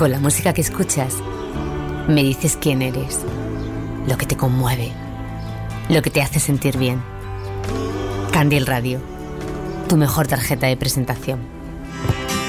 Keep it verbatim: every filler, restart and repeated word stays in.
Con la música que escuchas, me dices quién eres, lo que te conmueve, lo que te hace sentir bien. Candil Radio, tu mejor tarjeta de presentación.